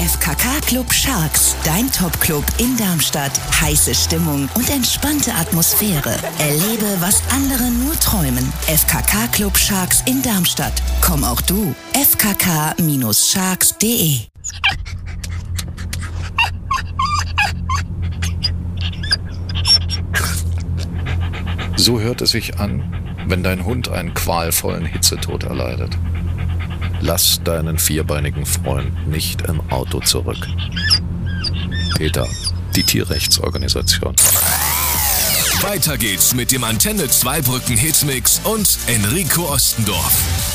FKK Club Sharks, dein Top-Club in Darmstadt. Heiße Stimmung und entspannte Atmosphäre. Erlebe, was andere nur träumen. FKK Club Sharks in Darmstadt. Komm auch du. fkk-sharks.de. So hört es sich an, wenn dein Hund einen qualvollen Hitzetod erleidet. Lass deinen vierbeinigen Freund nicht im Auto zurück. PETA, die Tierrechtsorganisation. Weiter geht's mit dem Antenne Zweibrücken Hitmix und Enrico Ostendorf.